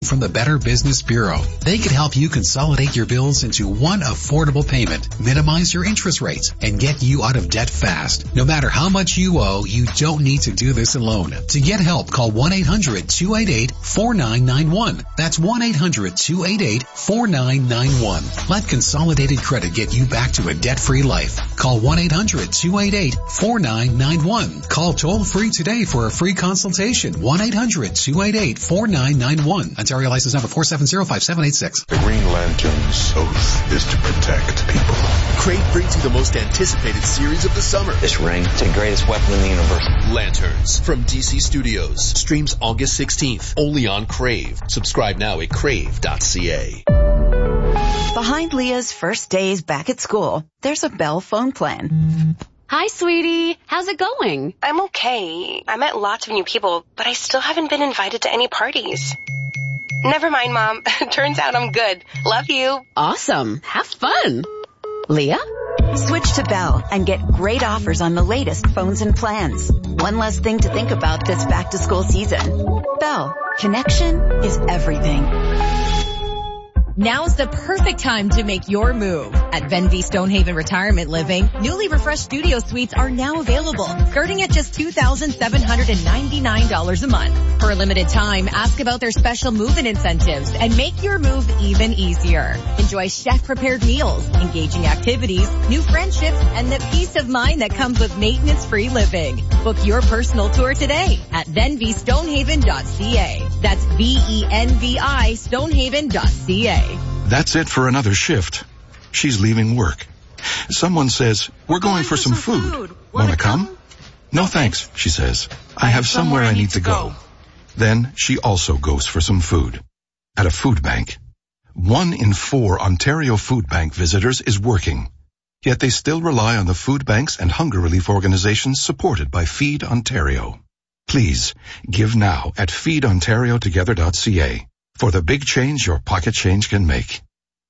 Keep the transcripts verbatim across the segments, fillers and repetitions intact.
From the Better Business Bureau. They can help you consolidate your bills into one affordable payment, minimize your interest rates, and get you out of debt fast. No matter how much you owe, you don't need to do this alone. To get help, call one eight hundred two eight eight four nine nine one. That's one eight hundred two eight eight four nine nine one. Let Consolidated Credit get you back to a debt-free life. Call one eight hundred two eight eight four nine nine one. Call toll-free today for a free consultation. one eight hundred two eight eight four nine nine one. Ontario license number four seven zero five seven eight six. The Green Lantern's oath is to protect people. Crave brings you the most anticipated series of the summer. This ring, it's the greatest weapon in the universe. Lanterns from D C Studios. Streams August sixteenth, only on Crave. Subscribe now at crave dot c a. Behind Leah's first days back at school, there's a Bell phone plan. Hi, sweetie. How's it going? I'm okay. I met lots of new people, but I still haven't been invited to any parties. Never mind, Mom. Turns out I'm good. Love you. Awesome. Have fun. Leah? Switch to Bell and get great offers on the latest phones and plans. One less thing to think about this back-to-school season. Bell. Connection is everything. Now's the perfect time to make your move. At Venvy Stonehaven Retirement Living, newly refreshed studio suites are now available, starting at just two thousand seven hundred ninety-nine dollars a month. For a limited time, ask about their special move-in incentives and make your move even easier. Enjoy chef-prepared meals, engaging activities, new friendships, and the peace of mind that comes with maintenance-free living. Book your personal tour today at venvy stonehaven dot c a. That's V E N V I stonehaven dot c a. That's it for another shift. She's leaving work. Someone says, we're going for some food. Wanna come? No thanks, she says. I have somewhere I need to go. Then she also goes for some food. At a food bank. One in four Ontario Food Bank visitors is working. Yet they still rely on the food banks and hunger relief organizations supported by Feed Ontario. Please, give now at feed ontario together dot c a. For the big change your pocket change can make.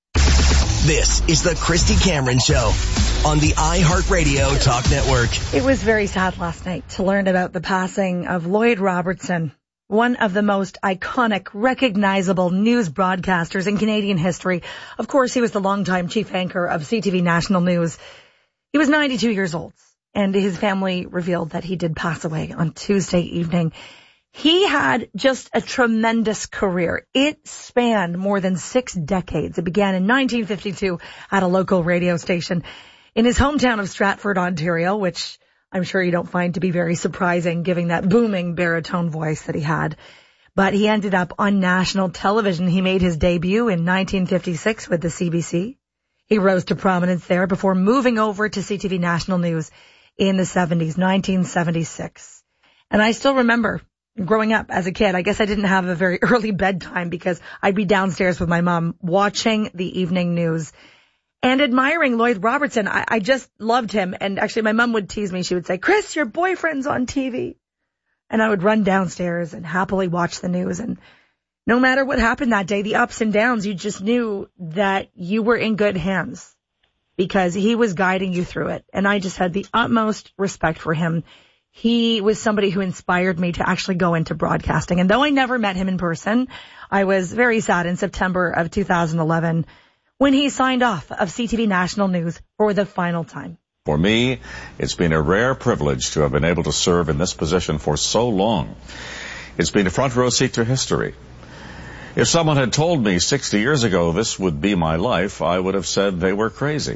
This is the Christy Cameron Show on the iHeartRadio Talk Network. It was very sad last night to learn about the passing of Lloyd Robertson, one of the most iconic, recognizable news broadcasters in Canadian history. Of course, he was the longtime chief anchor of C T V National News. He was ninety-two years old, and his family revealed that he did pass away on Tuesday evening. He had just a tremendous career. It spanned more than six decades. It began in nineteen fifty-two at a local radio station in his hometown of Stratford, Ontario, which I'm sure you don't find to be very surprising given that booming baritone voice that he had. But he ended up on national television. He made his debut in nineteen fifty-six with the C B C. He rose to prominence there before moving over to C T V National News in the seventies, nineteen seventy-six. And I still remember growing up as a kid, I guess I didn't have a very early bedtime because I'd be downstairs with my mom watching the evening news and admiring Lloyd Robertson. I, I just loved him. And actually my mom would tease me. She would say, Chris, your boyfriend's on T V. And I would run downstairs and happily watch the news. And no matter what happened that day, the ups and downs, you just knew that you were in good hands because he was guiding you through it. And I just had the utmost respect for him. He was somebody who inspired me to actually go into broadcasting. And though I never met him in person, I was very sad in September of two thousand eleven when he signed off of C T V National News for the final time. For me, it's been a rare privilege to have been able to serve in this position for so long. It's been a front row seat to history. If someone had told me sixty years ago this would be my life, I would have said they were crazy.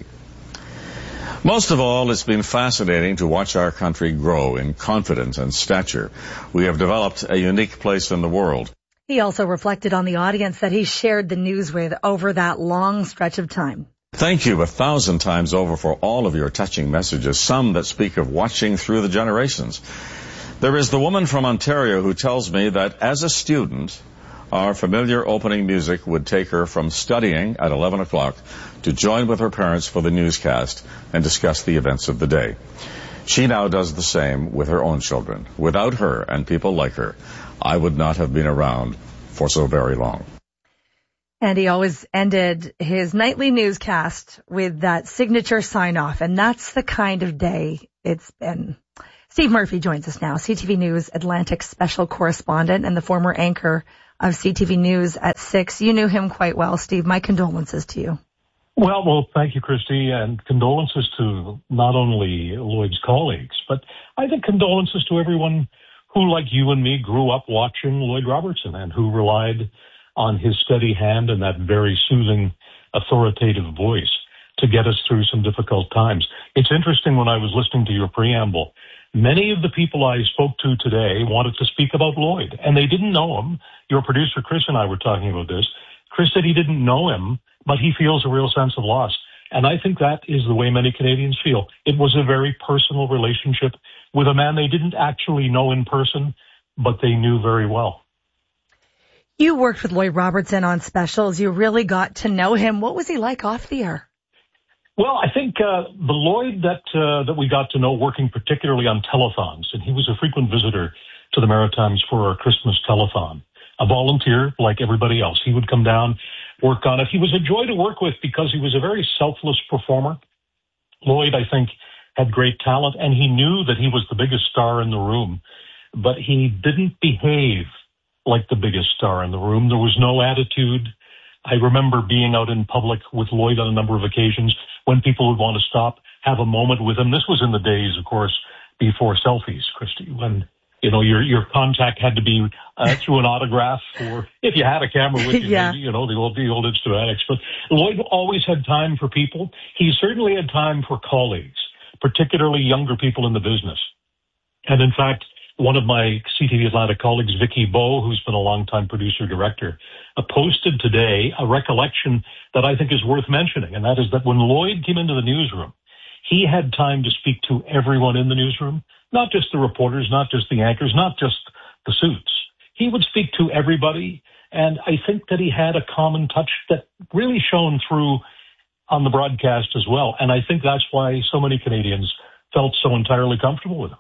Most of all, it's been fascinating to watch our country grow in confidence and stature. We have developed a unique place in the world. He also reflected on the audience that he shared the news with over that long stretch of time. Thank you a thousand times over for all of your touching messages, some that speak of watching through the generations. There is the woman from Ontario who tells me that as a student, our familiar opening music would take her from studying at eleven o'clock to join with her parents for the newscast and discuss the events of the day. She now does the same with her own children. Without her and people like her, I would not have been around for so very long. And he always ended his nightly newscast with that signature sign-off, and that's the kind of day it's been. Steve Murphy joins us now, C T V News Atlantic special correspondent and the former anchor of C T V News at six. You knew him quite well, Steve. My condolences to you. Well, well, thank you, Christy, and condolences to not only Lloyd's colleagues, but I think condolences to everyone who, like you and me, grew up watching Lloyd Robertson and who relied on his steady hand and that very soothing, authoritative voice to get us through some difficult times. It's interesting, when I was listening to your preamble, many of the people I spoke to today wanted to speak about Lloyd, and they didn't know him. Your producer, Chris, and I were talking about this. Chris said he didn't know him, but he feels a real sense of loss. And I think that is the way many Canadians feel. It was a very personal relationship with a man they didn't actually know in person, but they knew very well. You worked with Lloyd Robertson on specials. You really got to know him. What was he like off the air? Well, I think uh, the Lloyd that uh, that we got to know working particularly on telethons, and he was a frequent visitor to the Maritimes for our Christmas telethon. A volunteer like everybody else. He would come down, work on it. He was a joy to work with because he was a very selfless performer. Lloyd, I think, had great talent, and he knew that he was the biggest star in the room, but he didn't behave like the biggest star in the room. There was no attitude. I remember being out in public with Lloyd on a number of occasions when people would want to stop, have a moment with him. This was in the days, of course, before selfies, Christy, when, you know, your your contact had to be uh, through an autograph, or if you had a camera with you, yeah. maybe, you know, the old, the old Instamatics. But Lloyd always had time for people. He certainly had time for colleagues, particularly younger people in the business. And in fact, one of my C T V Atlantic colleagues, Vicky Bowe, who's been a longtime producer-director, uh, posted today a recollection that I think is worth mentioning, and that is that when Lloyd came into the newsroom, he had time to speak to everyone in the newsroom, not just the reporters, not just the anchors, not just the suits. He would speak to everybody, and I think that he had a common touch that really shone through on the broadcast as well, and I think that's why so many Canadians felt so entirely comfortable with him.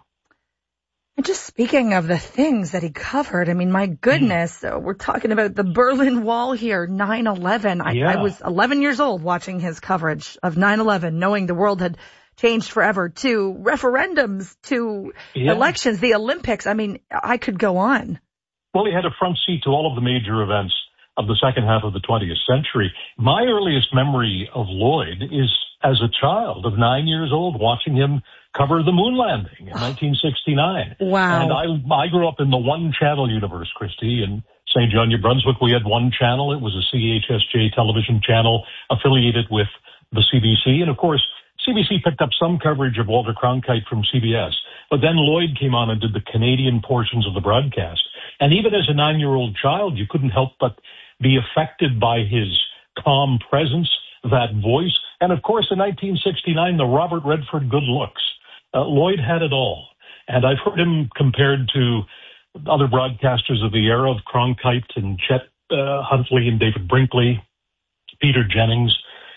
And just speaking of the things that he covered, I mean, my goodness, mm. we're talking about the Berlin Wall here, nine eleven. I, yeah. I was eleven years old watching his coverage of nine eleven, knowing the world had changed forever, to referendums, to yeah. elections, the Olympics. I mean, I could go on. Well, he had a front seat to all of the major events of the second half of the twentieth century. My earliest memory of Lloyd is as a child of nine years old, watching him cover the moon landing in nineteen sixty-nine. Wow. And I, I grew up in the one-channel universe, Christy. In Saint John, New Brunswick, we had one channel. It was a C H S J television channel affiliated with the C B C. And, of course, C B C picked up some coverage of Walter Cronkite from C B S. But then Lloyd came on and did the Canadian portions of the broadcast. And even as a nine-year-old child, you couldn't help but be affected by his calm presence, that voice. And, of course, in nineteen sixty-nine, the Robert Redford good looks. Uh, Lloyd had it all. And I've heard him compared to other broadcasters of the era of Cronkite and Chet uh, Huntley and David Brinkley, Peter Jennings.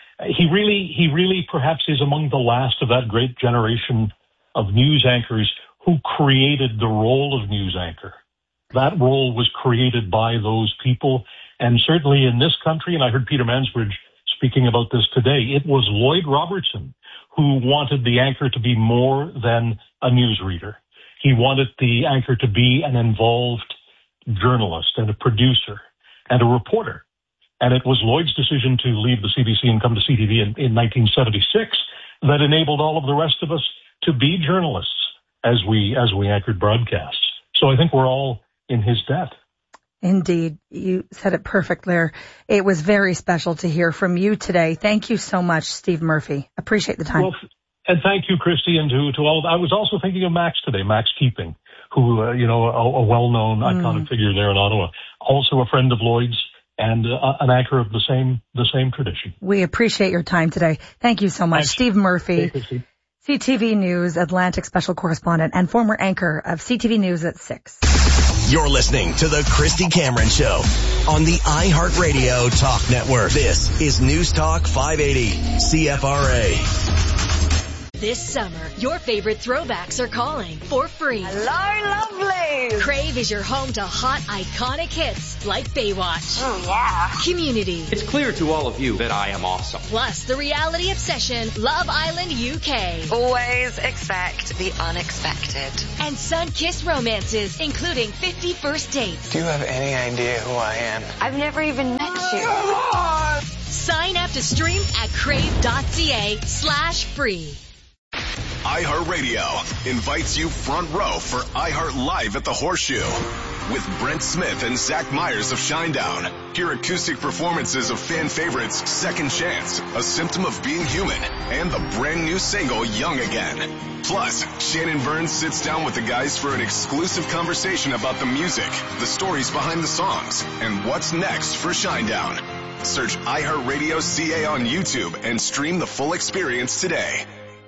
He really, he really perhaps is among the last of that great generation of news anchors who created the role of news anchor. That role was created by those people. And certainly in this country, and I heard Peter Mansbridge speaking about this today, it was Lloyd Robertson who wanted the anchor to be more than a newsreader. He wanted the anchor to be an involved journalist and a producer and a reporter. And it was Lloyd's decision to leave the C B C and come to C T V in, in nineteen seventy-six that enabled all of the rest of us to be journalists as we as we anchored broadcasts. So I think we're all in his debt. Indeed. You said it perfect there. It was very special to hear from you today. Thank you so much, Steve Murphy. Appreciate the time. Well, and thank you, Christy, and to, to all of, I was also thinking of Max today, Max Keeping, who, uh, you know, a, a well-known mm. iconic figure there in Ottawa, also a friend of Lloyd's and uh, an anchor of the same, the same tradition. We appreciate your time today. Thank you so much. Thanks. Steve Murphy, Hey, C T V News Atlantic special correspondent and former anchor of C T V News at six. You're listening to the Christy Cameron Show on the iHeartRadio Talk Network. This is News Talk five eighty C F R A. This summer, your favorite throwbacks are calling for free. Hello, lovelies! Crave is your home to hot, iconic hits like Baywatch. Oh, yeah. Community. It's clear to all of you that I am awesome. Plus the reality obsession, Love Island U K. Always expect the unexpected. And sun-kissed romances, including fifty First Dates. Do you have any idea who I am? I've never even met you. Sign up to stream at crave.ca slash free. iHeartRadio invites you front row for iHeart Live at the Horseshoe with Brent Smith and Zach Myers of Shinedown. Hear acoustic performances of fan favorites Second Chance, A Symptom of Being Human, and the brand new single Young Again. Plus, Shannon Burns sits down with the guys for an exclusive conversation about the music, the stories behind the songs, and what's next for Shinedown. Search iHeartRadio C A on YouTube and stream the full experience today.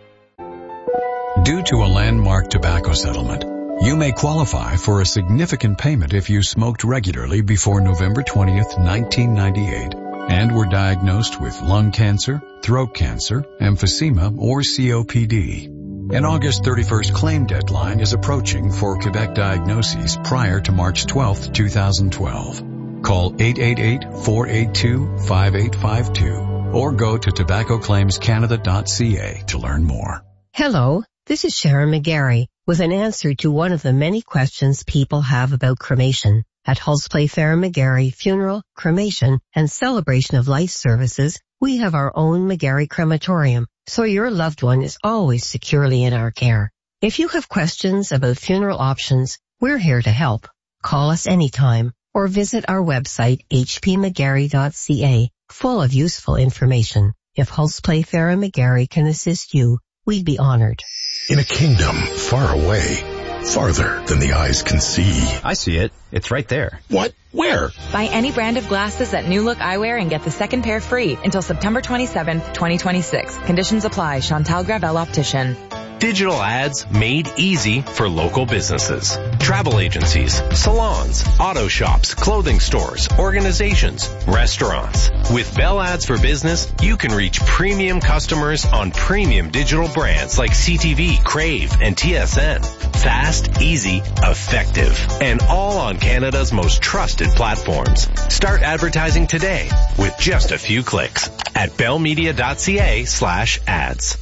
Due to a landmark tobacco settlement, you may qualify for a significant payment if you smoked regularly before November twentieth, nineteen ninety-eight, and were diagnosed with lung cancer, throat cancer, emphysema, or C O P D. An August thirty-first claim deadline is approaching for Quebec diagnoses prior to March twelfth, twenty twelve. Call eight eight eight, four eight two, five eight five two or go to tobacco claims canada dot c a to learn more. Hello, this is Sharon McGarry with an answer to one of the many questions people have about cremation. At Hulse Playfair and McGarry Funeral, Cremation, and Celebration of Life Services, we have our own McGarry crematorium, so your loved one is always securely in our care. If you have questions about funeral options, we're here to help. Call us anytime or visit our website h p mcgarry dot c a, full of useful information. If Hulse Playfair and McGarry can assist you, we'd be honored. In a kingdom far away, farther than the eyes can see. I see it. It's right there. What? Where? Buy any brand of glasses at New Look Eyewear and get the second pair free until September twenty-seventh, twenty twenty-six. Conditions apply. Chantal Gravel Optician. Digital ads made easy for local businesses. Travel agencies, salons, auto shops, clothing stores, organizations, restaurants. With Bell Ads for Business, you can reach premium customers on premium digital brands like C T V, Crave, and T S N. Fast, easy, effective, and all on Canada's most trusted platforms. Start advertising today with just a few clicks at bellmedia dot c a slash ads.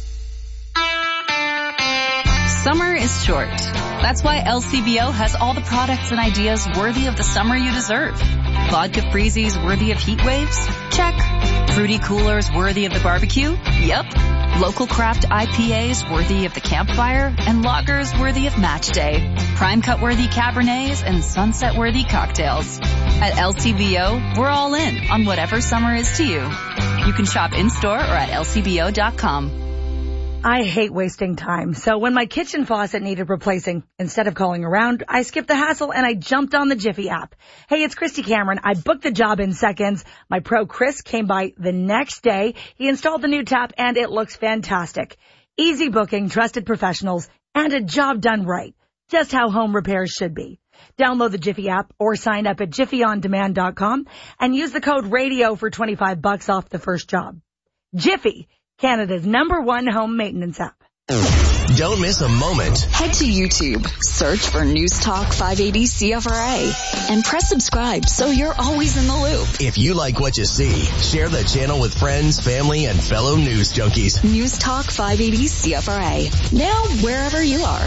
Summer is short. That's why L C B O has all the products and ideas worthy of the summer you deserve. Vodka freezies worthy of heat waves? Check. Fruity coolers worthy of the barbecue? Yep. Local craft I P As worthy of the campfire? And lagers worthy of match day. Prime cut worthy Cabernets and sunset worthy cocktails. At L C B O, we're all in on whatever summer is to you. You can shop in-store or at L C B O dot com. I hate wasting time. So when my kitchen faucet needed replacing, instead of calling around, I skipped the hassle and I jumped on the Jiffy app. Hey, it's Christy Cameron. I booked the job in seconds. My pro Chris came by the next day. He installed the new tap and it looks fantastic. Easy booking, trusted professionals, and a job done right. Just how home repairs should be. Download the Jiffy app or sign up at jiffy on demand dot com and use the code radio for twenty-five bucks off the first job. Jiffy, Canada's number one home maintenance app. Don't miss a moment. Head to YouTube, search for News Talk five eighty C F R A, and press subscribe so you're always in the loop. If you like what you see, share the channel with friends, family, and fellow news junkies. News Talk five eighty C F R A, now wherever you are.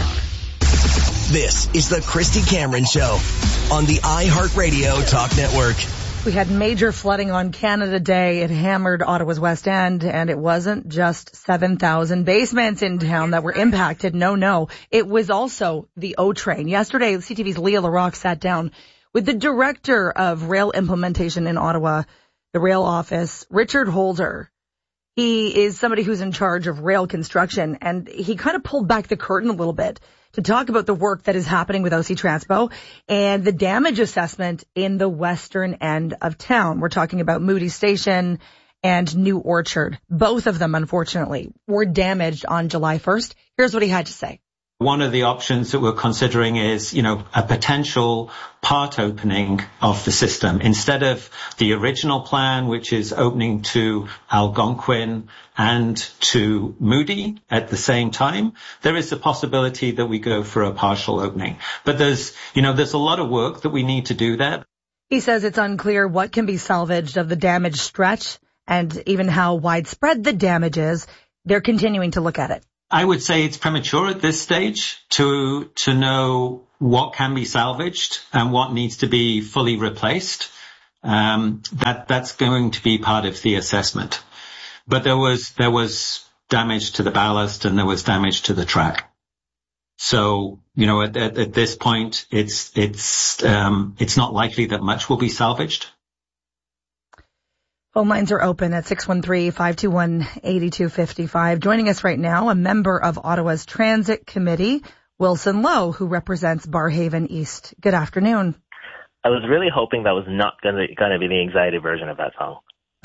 This is the Christy Cameron Show on the iHeartRadio Talk Network. We had major flooding on Canada Day. It hammered Ottawa's West End, and it wasn't just seven thousand basements in town that were impacted. No, no. It was also the O-Train. Yesterday, C T V's Leah LaRocque sat down with the director of rail implementation in Ottawa, the rail office, Richard Holder. He is somebody who's in charge of rail construction, and he kind of pulled back the curtain a little bit to talk about the work that is happening with O C Transpo and the damage assessment in the western end of town. We're talking about Moody Station and New Orchard. Both of them, unfortunately, were damaged on July first. Here's what he had to say. One of the options that we're considering is, you know, a potential part opening of the system. Instead of the original plan, which is opening to Algonquin and to Moody at the same time, there is the possibility that we go for a partial opening. But there's, you know, there's a lot of work that we need to do there. He says it's unclear what can be salvaged of the damaged stretch and even how widespread the damage is. They're continuing to look at it. I would say it's premature at this stage to to know what can be salvaged and what needs to be fully replaced. Um, that that's going to be part of the assessment. But there was there was damage to the ballast and there was damage to the track. So, you know, at, at, at this point, it's it's um, it's not likely that much will be salvaged. Phone lines are open at six one three, five two one, eight two five five. Joining us right now, a member of Ottawa's Transit Committee, Wilson Lowe, who represents Barrhaven East. Good afternoon. I was really hoping that was not going to going to be the anxiety version of that song.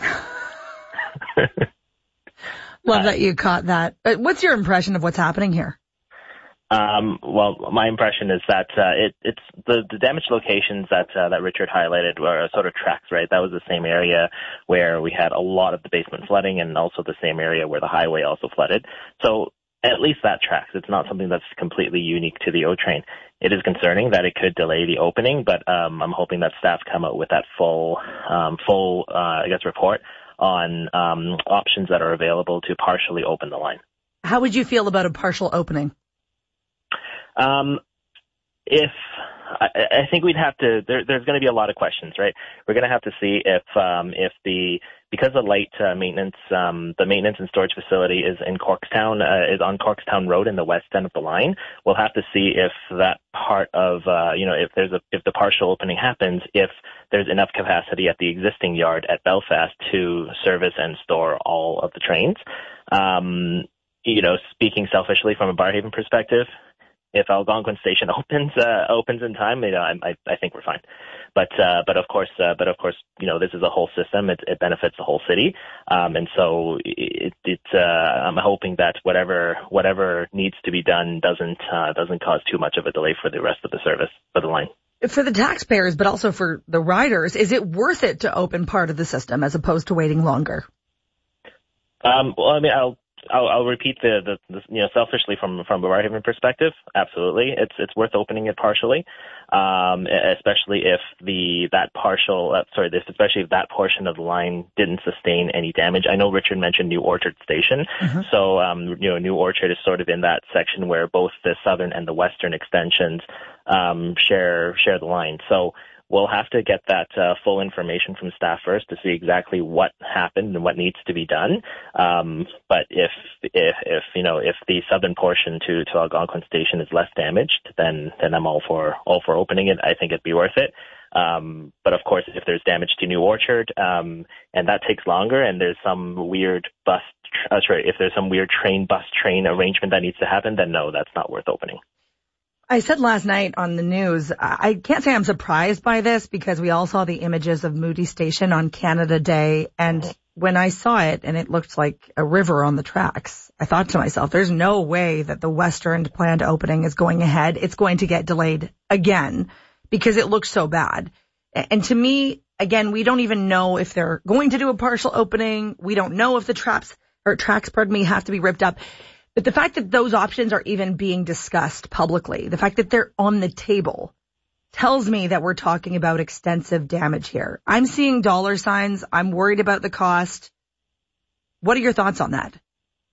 Love that you caught that. What's your impression of what's happening here? Um, well, my impression is that uh, it, it's the, the damaged locations that uh, that Richard highlighted were sort of tracks, right? That was the same area where we had a lot of the basement flooding and also the same area where the highway also flooded. So at least that tracks. It's not something that's completely unique to the O train. It is concerning that it could delay the opening, but um, I'm hoping that staff come out with that full, um, full, uh, I guess, report on um, options that are available to partially open the line. How would you feel about a partial opening? Um, if I, I think we'd have to, there, there's going to be a lot of questions, right? We're going to have to see if, um, if the, because the light uh, maintenance, um, the maintenance and storage facility is in Corkstown, uh, is on Corkstown Road in the west end of the line. We'll have to see if that part of, uh, you know, if there's a, if the partial opening happens, if there's enough capacity at the existing yard at Belfast to service and store all of the trains. Um, you know, speaking selfishly from a Barrhaven perspective, if Algonquin Station opens uh, opens in time, you know, I, I think we're fine. But uh, but of course, uh, but of course, you know, this is a whole system. It, it benefits the whole city, um, and so it, it uh, I'm hoping that whatever whatever needs to be done doesn't uh, doesn't cause too much of a delay for the rest of the service for the line. For the taxpayers, but also for the riders, is it worth it to open part of the system as opposed to waiting longer? Um, well, I mean, I'll. I'll, I'll repeat the, the, the, you know, selfishly from, from a Barrhaven perspective, absolutely. It's, it's worth opening it partially, um, especially if the, that partial, uh, sorry, this, especially if that portion of the line didn't sustain any damage. I know Richard mentioned New Orchard Station. Mm-hmm. So, um, you know, New Orchard is sort of in that section where both the southern and the western extensions, um, share, share the line. So, we'll have to get that uh, full information from staff first to see exactly what happened and what needs to be done. Um, but if, if, if, you know, if the southern portion to, to Algonquin Station is less damaged, then, then I'm all for, all for opening it. I think it'd be worth it. Um, but of course, if there's damage to New Orchard, um, and that takes longer and there's some weird bus, tr- uh, sorry, if there's some weird train, bus train arrangement that needs to happen, then no, that's not worth opening. I said last night on the news, I can't say I'm surprised by this because we all saw the images of Moody Station on Canada Day. And when I saw it and it looked like a river on the tracks, I thought to myself, there's no way that the western planned opening is going ahead. It's going to get delayed again because it looks so bad. And to me, again, we don't even know if they're going to do a partial opening. We don't know if the traps or tracks, pardon me, have to be ripped up. But the fact that those options are even being discussed publicly, the fact that they're on the table, tells me that we're talking about extensive damage here. I'm seeing dollar signs. I'm worried about the cost. What are your thoughts on that?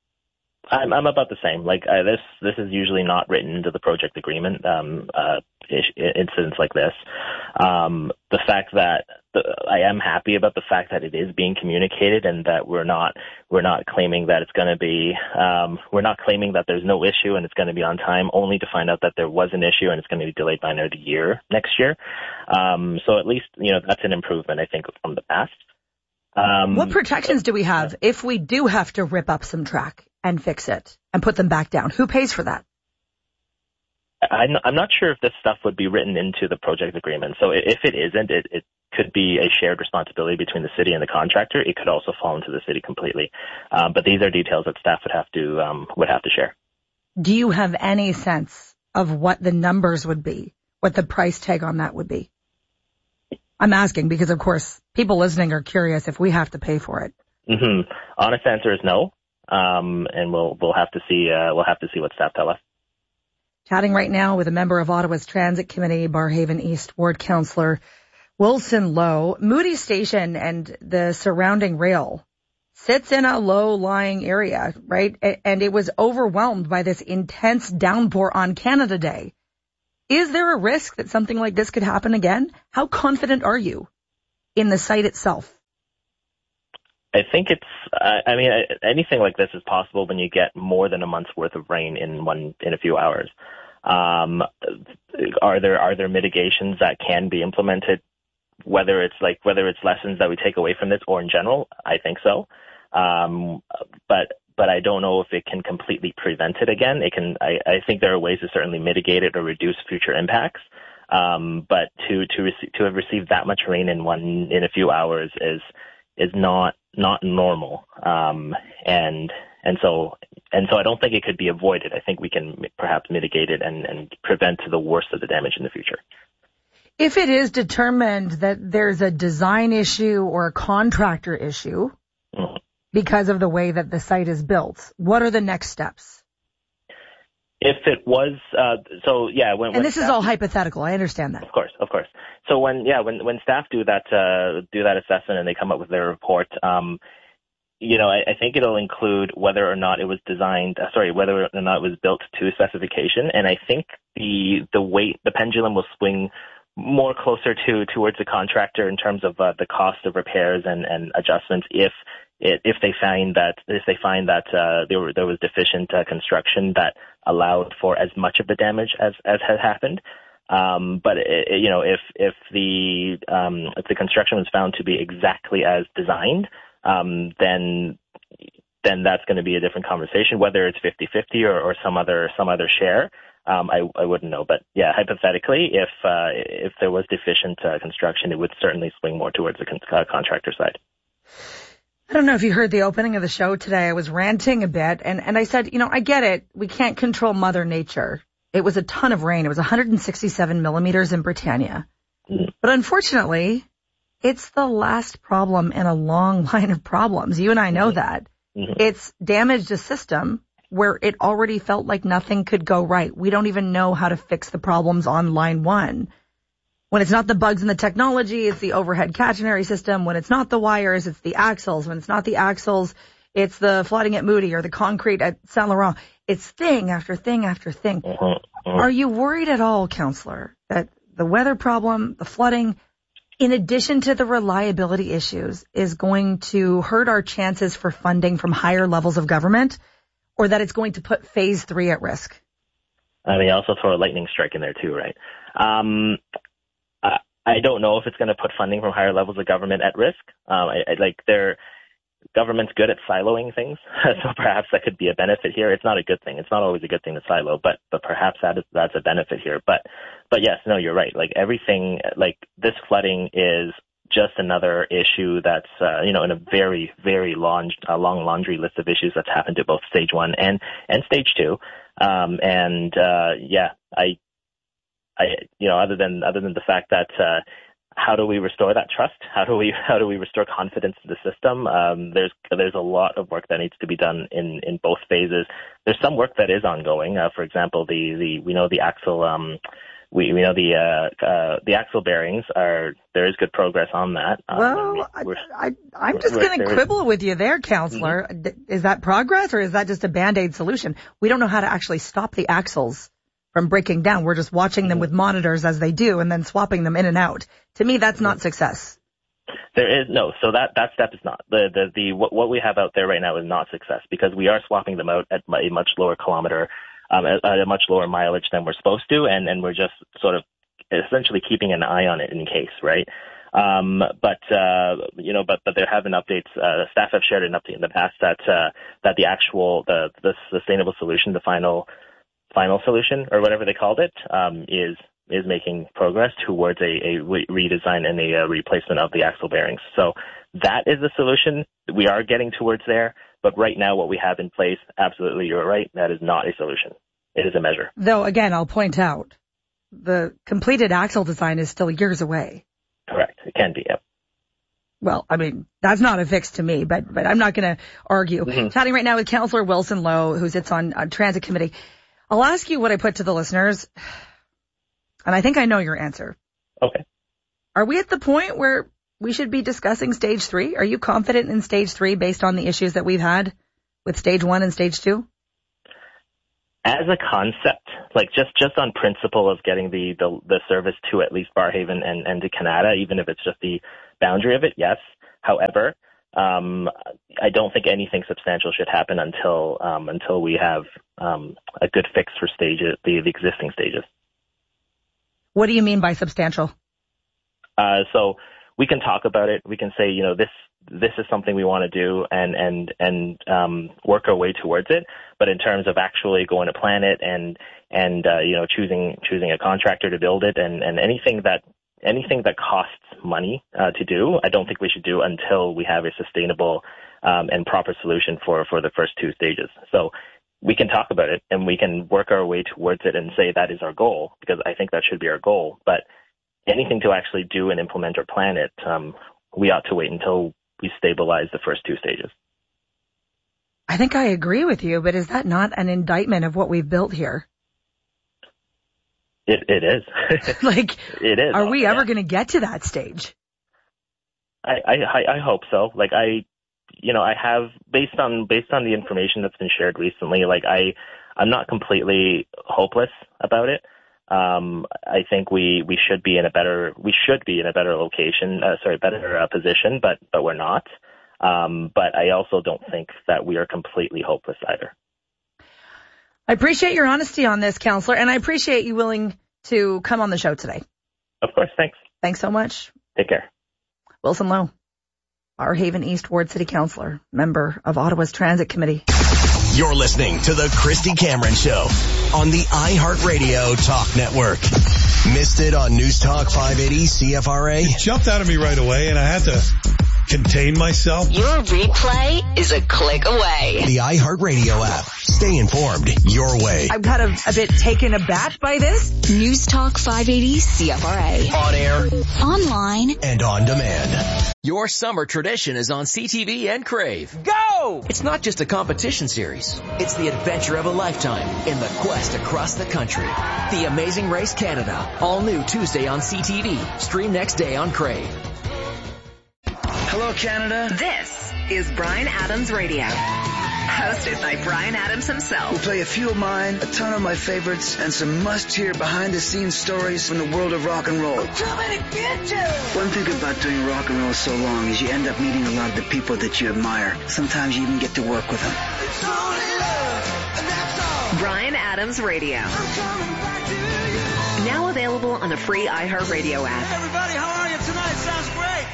I'm, I'm about the same. Like uh, this, this is usually not written into the project agreement. Um, uh, incidents like this, um, the fact that the, I am happy about the fact that it is being communicated and that we're not, we're not claiming that it's going to be, um, we're not claiming that there's no issue and it's going to be on time, only to find out that there was an issue and it's going to be delayed by another year next year. Um, so at least, you know, that's an improvement, I think, from the past. Um, what protections do we have if we do have to rip up some track and fix it and put them back down? Who pays for that? I'm not sure if this stuff would be written into the project agreement. So if it isn't, it, it could be a shared responsibility between the city and the contractor. It could also fall into the city completely. Um, but these are details that staff would have to um, would have to share. Do you have any sense of what the numbers would be, what the price tag on that would be? I'm asking because, of course, people listening are curious if we have to pay for it. Mm-hmm. Honest answer is no, um, and we'll we'll have to see uh, we'll have to see what staff tell us. Chatting right now with a member of Ottawa's Transit Committee, Barrhaven East Ward Councillor Wilson Lowe. Moody Station and the surrounding rail sits in a low-lying area, right? And it was overwhelmed by this intense downpour on Canada Day. Is there a risk that something like this could happen again? How confident are you in the site itself? I think it's, uh, I mean, anything like this is possible when you get more than a month's worth of rain in one, in a few hours. Um, are there, are there mitigations that can be implemented? Whether it's like, whether it's lessons that we take away from this or in general, I think so. Um, but, but I don't know if it can completely prevent it again. It can, I, I think there are ways to certainly mitigate it or reduce future impacts. Um, but to, to receive, to have received that much rain in one, in a few hours is, is not, not normal. Um, and, and so, and so I don't think it could be avoided. I think we can perhaps mitigate it and, and prevent the worst of the damage in the future. If it is determined that there's a design issue or a contractor issue mm-hmm. because of the way that the site is built, what are the next steps? If it was, uh, so yeah, when, and when this staff, is all hypothetical. I understand that. Of course, of course. So when, yeah, when, when staff do that, uh, do that assessment and they come up with their report, um, you know, I, I think it'll include whether or not it was designed, uh, sorry, whether or not it was built to specification. And I think the, the weight, the pendulum will swing more closer to, towards the contractor in terms of, uh, the cost of repairs and, and adjustments if, It, if they find that if they find that uh, there were, there was deficient uh, construction that allowed for as much of the damage as as had happened, um, but it, you know if if the um, if the construction was found to be exactly as designed, um, then then that's going to be a different conversation. Whether it's fifty-fifty or, or some other some other share, um, I I wouldn't know. But yeah, hypothetically, if uh, if there was deficient uh, construction, it would certainly swing more towards the con- uh, contractor side. I don't know if you heard the opening of the show today. I was ranting a bit, and, and I said, you know, I get it. We can't control Mother Nature. It was a ton of rain. It was one hundred sixty-seven millimeters in Britannia. But unfortunately, it's the last problem in a long line of problems. You and I know that. It's damaged a system where it already felt like nothing could go right. We don't even know how to fix the problems on line one. When it's not the bugs in the technology, it's the overhead catenary system. When it's not the wires, it's the axles. When it's not the axles, it's the flooding at Moody or the concrete at Saint Laurent. It's thing after thing after thing. Uh-huh, uh-huh. Are you worried at all, Councillor, that the weather problem, the flooding, in addition to the reliability issues, is going to hurt our chances for funding from higher levels of government, or that it's going to put phase three at risk? I mean, also throw a lightning strike in there too, right? Um, I don't know if it's going to put funding from higher levels of government at risk. Um, I, I, like, their government's good at siloing things, so perhaps that could be a benefit here. It's not a good thing. It's not always a good thing to silo, but but perhaps that is that's a benefit here. But but yes, no, you're right. Like everything, like this flooding is just another issue that's uh, you know in a very very long uh, long laundry list of issues that's happened to both stage one and and stage two. Um, and uh, yeah, I. I, you know, other than other than the fact that uh, how do we restore that trust? How do we how do we restore confidence to the system? Um, there's there's a lot of work that needs to be done in, in both phases. There's some work that is ongoing. Uh, for example, the, the we know the axle um, we we know the uh, uh, the axle bearings are there is good progress on that. Um, well, I, I I'm just going to quibble with you there, Councillor. Mm-hmm. Is that progress or is that just a Band-Aid solution? We don't know how to actually stop the axles from breaking down. We're just watching them with monitors as they do and then swapping them in and out. To me, that's not success. There is no, so that, that step is not. The, the, the, what, what we have out there right now is not success because we are swapping them out at a much lower kilometer, um, at, at a much lower mileage than we're supposed to, and, and we're just sort of essentially keeping an eye on it in case, right? Um, but, uh, you know, but, but there have been updates, uh, staff have shared an update in the past that, uh, that the actual, the, the sustainable solution, the final, final solution or whatever they called it, um, is, is making progress towards a, a re- redesign and a uh, replacement of the axle bearings. So that is the solution. We are getting towards there, but right now what we have in place, absolutely, you're right, that is not a solution. it is a measure. Though, again, I'll point out, the completed axle design is still years away. Correct. It can be, yep. Well, I mean, that's not a fix to me, but but I'm not going to argue. Mm-hmm. Chatting right now with Councillor Wilson Lowe, who sits on a transit committee. I'll ask you what I put to the listeners, and I think I know your answer. Okay. Are we at the point where we should be discussing stage three? Are you confident in stage three based on the issues that we've had with stage one and stage two? As a concept, like just, just on principle of getting the, the, the service to at least Barrhaven and, and to Canada, even if it's just the boundary of it, yes. However, um, I don't think anything substantial should happen until um, until we have um, a good fix for stages, the, the existing stages. What do you mean by substantial? Uh, so we can talk about it. We can say, you know, this this is something we want to do and and and um, work our way towards it. But in terms of actually going to plan it and and uh, you know choosing choosing a contractor to build it and, and anything that anything that costs money uh, to do, I don't think we should do until we have a sustainable um, and proper solution for for the first two stages. So we can talk about it and we can work our way towards it and say that is our goal, because I think that should be our goal. But anything to actually do and implement or plan it, um, we ought to wait until we stabilize the first two stages. I think I agree with you, but is that not an indictment of what we've built here? It, it is. like, it is. Are we yeah. ever going to get to that stage? I, I, I hope so. Like I, you know, I have, based on, based on the information that's been shared recently, like I, I'm not completely hopeless about it. Um, I think we, we should be in a better, we should be in a better location, uh, sorry, better uh, position, but, but we're not. Um, but I also don't think that we are completely hopeless either. I appreciate your honesty on this, Councillor, and I appreciate you willing to come on the show today. Of course, thanks. Thanks so much. Take care. Wilson Lowe, Barrhaven East Ward City Councillor, member of Ottawa's Transit Committee. You're listening to the Christy Cameron Show on the iHeartRadio Talk Network. Missed it on News Talk five eighty C F R A? It jumped out of me right away, and I had to contain myself. Your replay is a click away. The iHeartRadio app. Stay informed your way. I'm kind of a bit taken aback by this. News Talk five eighty C F R A. On air, online, and on demand. Your summer tradition is on C T V and Crave. Go! It's not just a competition series. It's the adventure of a lifetime in the quest across the country. The Amazing Race Canada. All new Tuesday on C T V. Stream next day on Crave. Hello, Canada. This is Bryan Adams Radio. Hosted by Bryan Adams himself. We'll play a few of mine, a ton of my favorites, and some must-hear behind-the-scenes stories from the world of rock and roll. I'm coming to get you! One thing about doing rock and roll so long is you end up meeting a lot of the people that you admire. Sometimes you even get to work with them. It's only love, and that's all. Bryan Adams Radio. I'm coming back to you. Now available on the free iHeartRadio app. Hey, everybody, how are you tonight? Sounds great.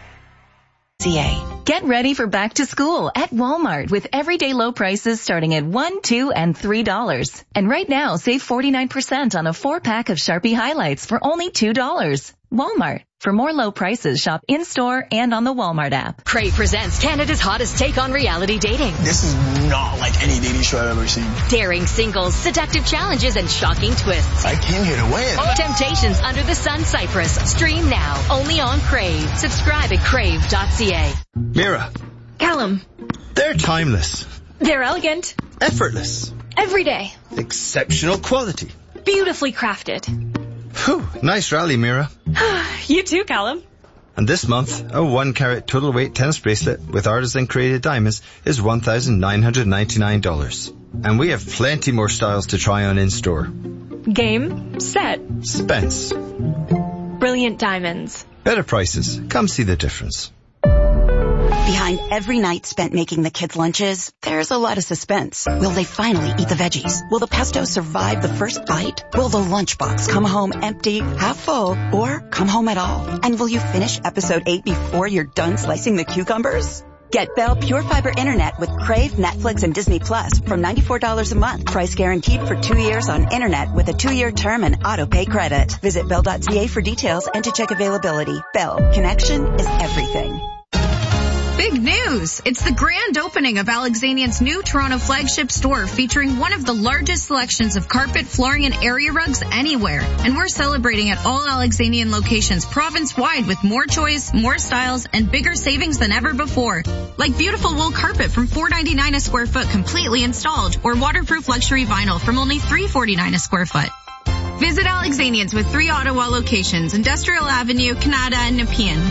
C A. Get ready for back to school at Walmart with everyday low prices starting at one, two, and three dollars. And right now, save forty-nine percent on a four-pack of Sharpie highlights for only two dollars. Walmart. For more low prices, shop in-store and on the Walmart app. Crave presents Canada's hottest take on reality dating. This is not like any dating show I've ever seen. Daring singles, seductive challenges, and shocking twists. I came here to win. Temptations Under the Sun Cyprus. Stream now, only on Crave. Subscribe at crave dot c a. Mira. Callum. They're timeless. They're elegant. Effortless. Everyday. Exceptional quality. Beautifully crafted. Whew, nice rally, Mira. You too, Callum. And this month, a one carat total weight tennis bracelet with artisan created diamonds is one thousand nine hundred ninety-nine dollars. And we have plenty more styles to try on in store. Game, set, Spence. brilliant diamonds. Better prices. Come see the difference. Behind every night spent making the kids' lunches, there's a lot of suspense. Will they finally eat the veggies? Will the pesto survive the first bite? Will the lunchbox come home empty, half full, or come home at all? And will you finish episode eight before you're done slicing the cucumbers? Get Bell Pure Fiber Internet with Crave, Netflix, and Disney Plus from ninety-four dollars a month. Price guaranteed for two years on internet with a two-year term and auto-pay credit. Visit bell dot c a for details and to check availability. Bell. Connection is everything. Big news! It's the grand opening of Alexanian's new Toronto flagship store featuring one of the largest selections of carpet, flooring, and area rugs anywhere. And we're celebrating at all Alexanian locations province-wide with more choice, more styles, and bigger savings than ever before. Like beautiful wool carpet from four dollars and ninety-nine cents a square foot completely installed, or waterproof luxury vinyl from only three dollars and forty-nine cents a square foot. Visit Alexanians with three Ottawa locations, Industrial Avenue, Canada, and Nepean.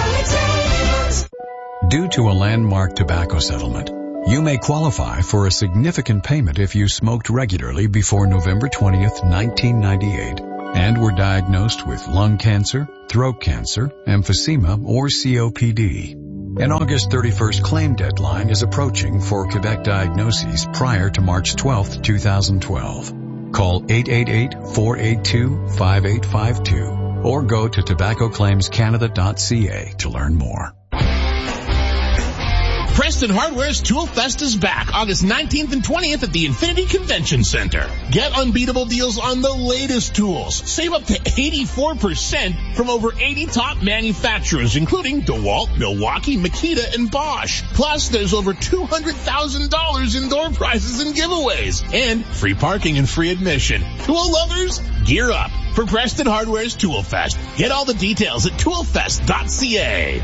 Due to a landmark tobacco settlement, you may qualify for a significant payment if you smoked regularly before November twentieth, nineteen ninety-eight, and were diagnosed with lung cancer, throat cancer, emphysema, or C O P D. An August thirty-first claim deadline is approaching for Quebec diagnoses prior to March twelfth, twenty twelve. Call eight eight eight, four eight two, five eight five two or go to tobacco claims canada dot c a to learn more. Preston Hardware's Tool Fest is back August nineteenth and twentieth at the Infinity Convention Center. Get unbeatable deals on the latest tools. Save up to eighty-four percent from over eighty top manufacturers, including DeWalt, Milwaukee, Makita, and Bosch. Plus, there's over two hundred thousand dollars in door prizes and giveaways. And free parking and free admission. Tool lovers, gear up for Preston Hardware's Tool Fest. Get all the details at tool fest dot c a.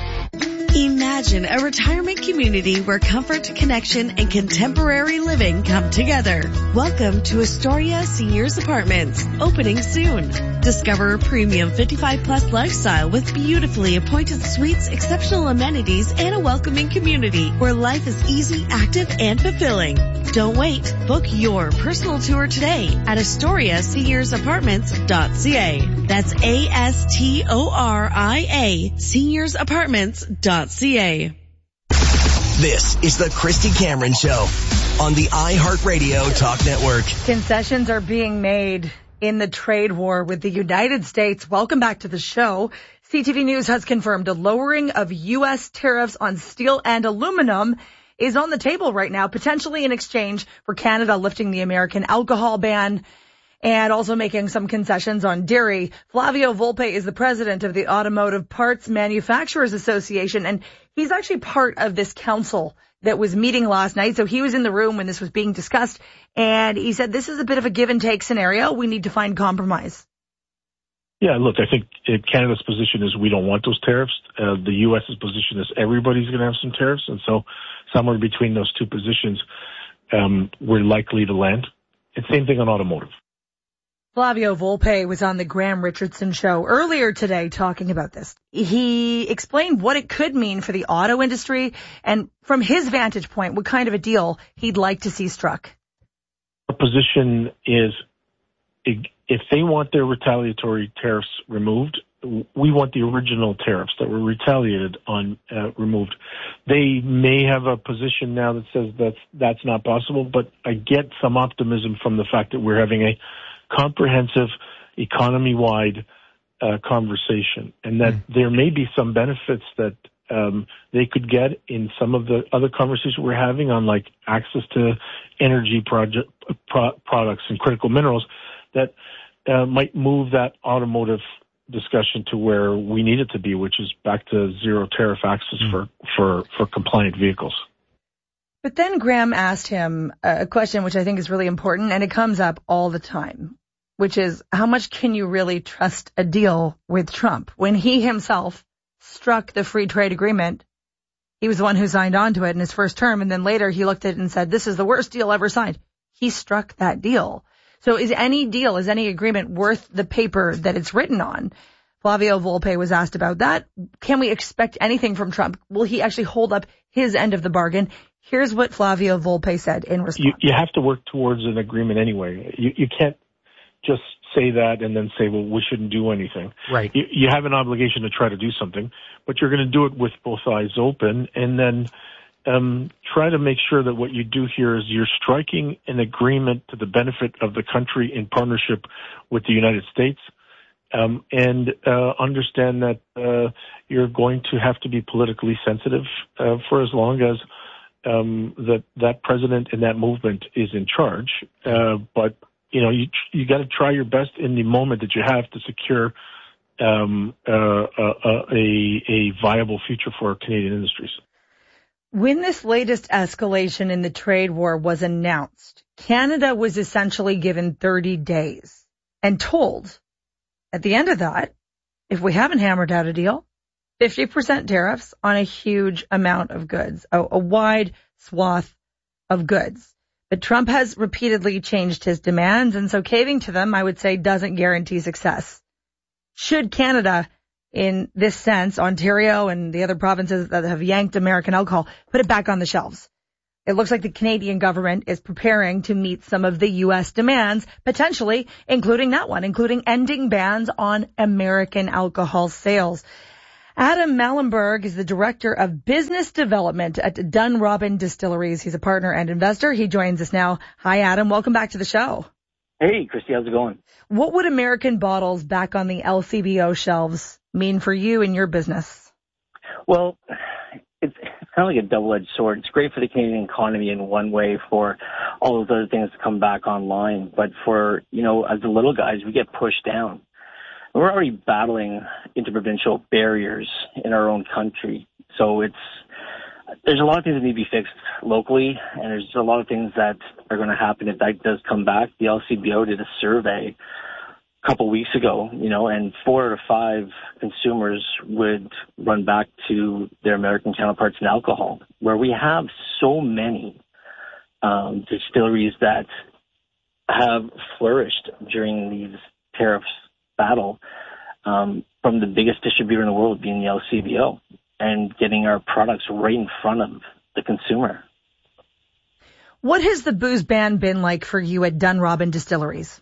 Imagine a retirement community where comfort, connection, and contemporary living come together. Welcome to Astoria Seniors Apartments, opening soon. Discover a premium fifty-five plus lifestyle with beautifully appointed suites, exceptional amenities, and a welcoming community where life is easy, active, and fulfilling. Don't wait. Book your personal tour today at astoria seniors apartments dot c a. That's A S T O R I A, seniors apartments dot c a. This is the Christy Cameron Show on the iHeartRadio Talk Network. Concessions are being made in the trade war with the United States. Welcome back to the show. C T V News has confirmed a lowering of U S tariffs on steel and aluminum is on the table right now, potentially in exchange for Canada lifting the American alcohol ban and also making some concessions on dairy. Flavio Volpe is the president of the Automotive Parts Manufacturers Association, and he's actually part of this council that was meeting last night. So he was in the room when this was being discussed, and he said this is a bit of a give and take scenario. We need to find compromise. Yeah, look, I think Canada's position is we don't want those tariffs. Uh, the U S's position is everybody's going to have some tariffs, and so somewhere between those two positions, um, we're likely to land. And same thing on automotive. Flavio Volpe was on the Graham Richardson show earlier today talking about this. He explained what it could mean for the auto industry and from his vantage point, what kind of a deal he'd like to see struck. Our position is if they want their retaliatory tariffs removed, we want the original tariffs that were retaliated on uh, removed. They may have a position now that says that's, that's not possible, but I get some optimism from the fact that we're having a comprehensive economy-wide uh, conversation, and that mm. there may be some benefits that um, they could get in some of the other conversations we're having on, like access to energy project, pro- products and critical minerals that uh, might move that automotive discussion to where we need it to be, which is back to zero tariff access mm. for, for, for compliant vehicles. But then Graham asked him a question which I think is really important, and it comes up all the time, which is how much can you really trust a deal with Trump? When he himself struck the free trade agreement, he was the one who signed on to it in his first term, and then later he looked at it and said, this is the worst deal ever signed. He struck that deal. So is any deal, is any agreement worth the paper that it's written on? Flavio Volpe was asked about that. Can we expect anything from Trump? Will he actually hold up his end of the bargain? Here's what Flavio Volpe said in response. You, you have to work towards an agreement anyway. You, you can't just say that and then say, well, we shouldn't do anything. Right. You, you have an obligation to try to do something, but you're going to do it with both eyes open, and then um, try to make sure that what you do here is you're striking an agreement to the benefit of the country in partnership with the United States. Um, and uh, understand that uh, you're going to have to be politically sensitive uh, for as long as um, that that president and that movement is in charge. Uh, but you know, you you got to try your best in the moment that you have to secure um, uh, a, a a viable future for Canadian industries. When this latest escalation in the trade war was announced, Canada was essentially given thirty days and told at the end of that, if we haven't hammered out a deal, fifty percent tariffs on a huge amount of goods, a, a wide swath of goods. But Trump has repeatedly changed his demands, and so caving to them, I would say, doesn't guarantee success. Should Canada, in this sense, Ontario and the other provinces that have yanked American alcohol, put it back on the shelves? It looks like the Canadian government is preparing to meet some of the U S demands, potentially including that one, including ending bans on American alcohol sales. Adam Mallenberg is the Director of Business Development at Dunrobin Distilleries. He's a partner and investor. He joins us now. Hi, Adam. Welcome back to the show. Hey, Christy. How's it going? What would American bottles back on the L C B O shelves mean for you and your business? Well, it's kind of like a double-edged sword. It's great for the Canadian economy in one way for all those other things to come back online. But for, you know, as the little guys, we get pushed down. We're already battling interprovincial barriers in our own country. So it's, there's a lot of things that need to be fixed locally, and there's a lot of things that are going to happen if that does come back. The L C B O did a survey a couple weeks ago, you know, and four out of five consumers would run back to their American counterparts in alcohol, where we have so many um, distilleries that have flourished during these tariffs battle, um, from the biggest distributor in the world being the L C B O, and getting our products right in front of the consumer. What has the booze ban been like for you at Dunrobin Distilleries?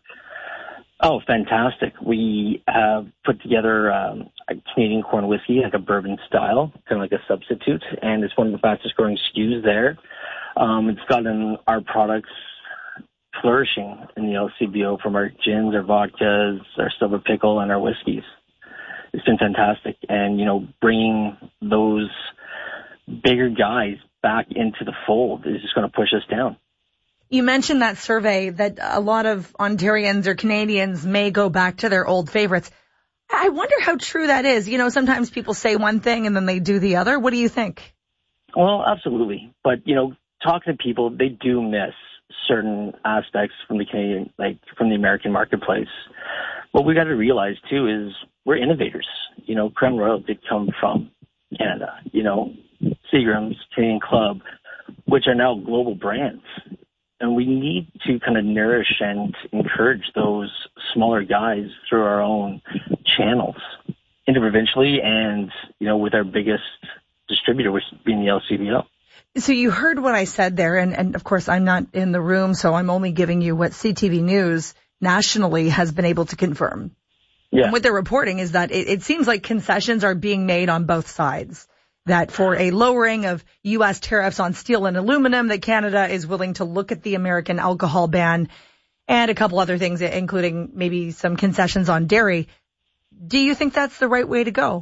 Oh, fantastic. We have put together um, a Canadian corn whiskey, like a bourbon style, kind of like a substitute, and it's one of the fastest growing S K Us there. Um, it's gotten our products flourishing in the L C B O, from our gins, our vodkas, our silver pickle, and our whiskeys. It's been fantastic. And, you know, bringing those bigger guys back into the fold is just going to push us down. You mentioned that survey that a lot of Ontarians or Canadians may go back to their old favorites. I wonder how true that is. You know, sometimes people say one thing and then they do the other. What do you think? Well, absolutely. But, you know, talking to people, they do miss certain aspects from the Canadian, like from the American marketplace. What we got to realize too is we're innovators. You know, Crown Royal did come from Canada. You know, Seagram's, Canadian Club, which are now global brands, and we need to kind of nourish and encourage those smaller guys through our own channels, interprovincially, and you know, with our biggest distributor, which being the L C B O. So you heard what I said there, and, and of course I'm not in the room, so I'm only giving you what C T V News nationally has been able to confirm. Yeah. And what they're reporting is that it, it seems like concessions are being made on both sides. That for a lowering of U S tariffs on steel and aluminum, that Canada is willing to look at the American alcohol ban and a couple other things, including maybe some concessions on dairy. Do you think that's the right way to go?